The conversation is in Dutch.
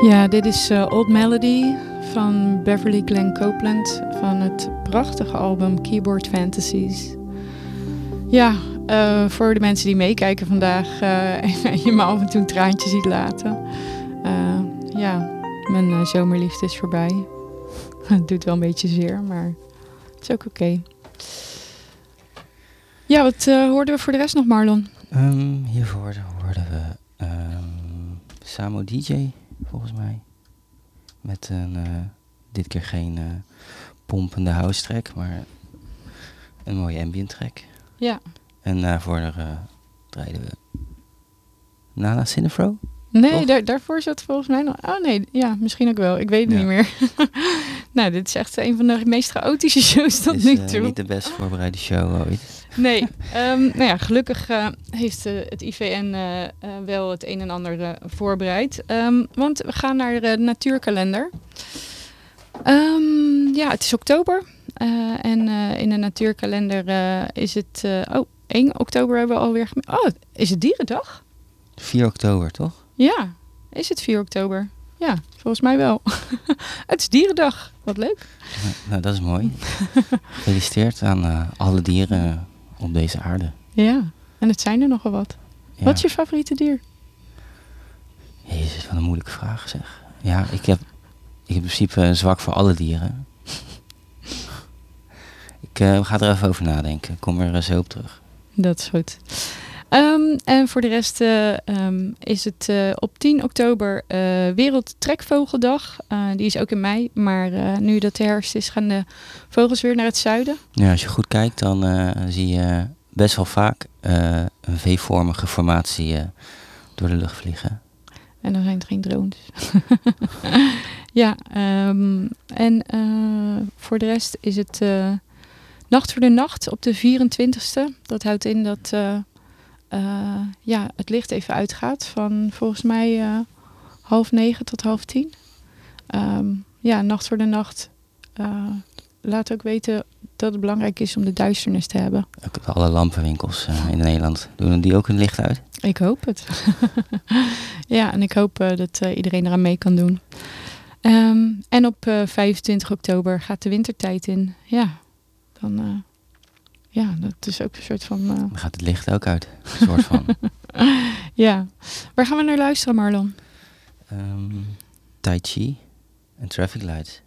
Ja, dit is Old Melody van Beverly Glenn Copeland van het prachtige album Keyboard Fantasies. Ja, voor de mensen die meekijken vandaag en je me af en toe een traantje ziet laten. Ja, mijn zomerliefde is voorbij. Het doet wel een beetje zeer, maar het is ook oké. Ja, wat hoorden we voor de rest nog, Marlon? Hiervoor hoorden we Samo DJ, volgens mij. Met dit keer geen pompende house track, maar een mooie ambient track. Ja. En daarvoor draaiden we Nana Cinefro. Nee, daarvoor zat volgens mij nog... Oh nee, ja, misschien ook wel. Ik weet het niet meer. Nou, dit is echt een van de meest chaotische shows tot nu toe. Dit is niet de best voorbereide show ooit. Nee, nou ja, gelukkig heeft het IVN wel het een en ander voorbereid. Want we gaan naar de natuurkalender. Ja, het is oktober. En in de natuurkalender is het... 1 oktober hebben we alweer... is het Dierendag? 4 oktober, toch? Ja, is het 4 oktober? Ja, volgens mij wel. Het is Dierendag. Wat leuk. Nou, dat is mooi. Gefeliciteerd aan alle dieren op deze aarde. Ja, en het zijn er nogal wat. Ja. Wat is je favoriete dier? Jezus, wat een moeilijke vraag zeg. Ja, ik heb in principe een zwak voor alle dieren. Ik ga er even over nadenken. Ik kom er zo op terug. Dat is goed. En voor de rest is het op 10 oktober Wereldtrekvogeldag. Die is ook in mei. Maar nu dat de herfst is, gaan de vogels weer naar het zuiden. Ja, als je goed kijkt, dan zie je best wel vaak een V-vormige formatie door de lucht vliegen. En dan zijn het geen drones. Ja, en voor de rest is het Nacht voor de Nacht op de 24e. Dat houdt in dat het licht even uitgaat van volgens mij 8:30 tot 9:30. Ja, Nacht voor de Nacht laat ook weten dat het belangrijk is om de duisternis te hebben. Ook alle lampenwinkels in Nederland, doen die ook hun licht uit? Ik hoop het. Ja, en ik hoop dat iedereen eraan mee kan doen. En op 25 oktober gaat de wintertijd in. Ja, dan... ja, dat is ook een soort van... Dan gaat het licht ook uit. Een soort van. Ja. Waar gaan we naar luisteren, Marlon? Tai Chi en Traffic Lights.